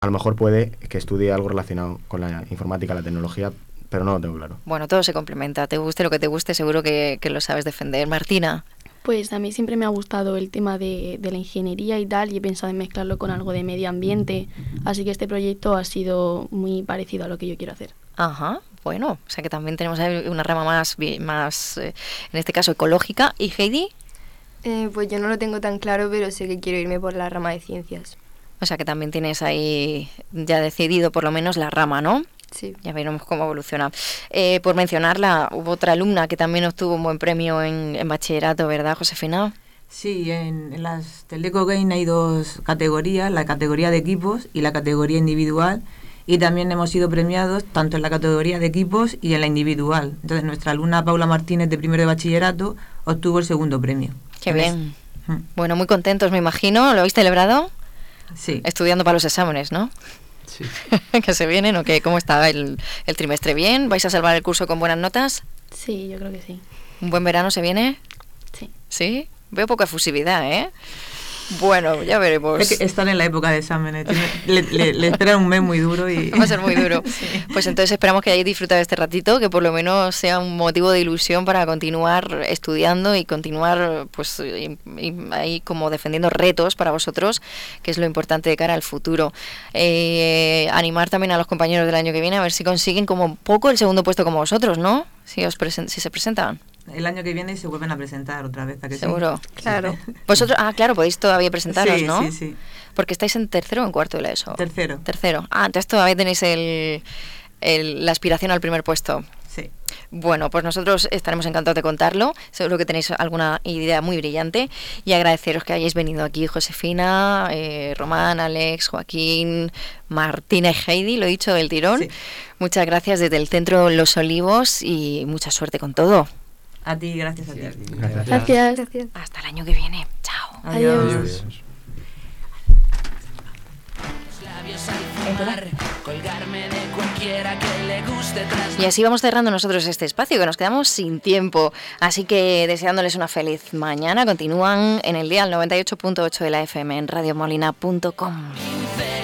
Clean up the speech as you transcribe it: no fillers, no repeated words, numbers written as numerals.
a lo mejor puede que estudie algo relacionado con la informática, la tecnología, pero no lo tengo claro. Bueno, todo se complementa. Te guste lo que te guste, seguro que lo sabes defender. Martina. Pues a mí siempre me ha gustado el tema de la ingeniería y tal, y he pensado en mezclarlo con algo de medio ambiente, así que este proyecto ha sido muy parecido a lo que yo quiero hacer. Ajá, bueno, o sea que también tenemos ahí una rama más en este caso, ecológica. ¿Y Heidi? Pues yo no lo tengo tan claro, pero sé que quiero irme por la rama de ciencias. O sea que también tienes ahí ya decidido por lo menos la rama, ¿no? Sí. Ya veremos cómo evoluciona. Por mencionarla, hubo otra alumna que también obtuvo un buen premio en bachillerato, ¿verdad, Josefina? Sí, en las Teleco Game hay 2 categorías, la categoría de equipos y la categoría individual, y también hemos sido premiados tanto en la categoría de equipos y en la individual. Entonces nuestra alumna Paula Martínez, de primero de bachillerato, obtuvo el 2.º premio. Qué bien. Bueno, muy contentos, me imagino. ¿Lo habéis celebrado? Sí. Estudiando para los exámenes, ¿no? Sí. ¿Que se vienen o qué? ¿Cómo está el trimestre? ¿Bien? ¿Vais a salvar el curso con buenas notas? Sí, yo creo que sí. ¿Un buen verano se viene? Sí. ¿Sí? Veo poca efusividad, ¿eh? Bueno, ya veremos. Es que están en la época de exámenes. Le esperan un mes muy duro y... Va a ser muy duro. Sí. Pues entonces esperamos que hayáis disfrutado de este ratito, que por lo menos sea un motivo de ilusión para continuar estudiando y continuar pues ahí como defendiendo retos para vosotros, que es lo importante de cara al futuro. Animar también a los compañeros del año que viene a ver si consiguen como poco el 2.º puesto como vosotros, ¿no? Si se presentan. El año que viene se vuelven a presentar otra vez. ¿A que seguro? Sí? Claro. Vosotros, claro, podéis todavía presentaros, sí, ¿no? Sí, sí. Porque estáis en tercero o en cuarto de la ESO. Tercero. Entonces todavía tenéis la aspiración al primer puesto. Sí. Bueno, pues nosotros estaremos encantados de contarlo. Seguro que tenéis alguna idea muy brillante. Y agradeceros que hayáis venido aquí, Josefina, Román, Alex, Joaquín, Martina y Heidi, lo he dicho del tirón. Sí. Muchas gracias desde el Centro Los Olivos y mucha suerte con todo. A ti, gracias a ti. Gracias. Hasta el año que viene. Chao. Adiós. Y así vamos cerrando nosotros este espacio, que nos quedamos sin tiempo. Así que deseándoles una feliz mañana. Continúan en el dial 98.8 de la FM en radiomolina.com.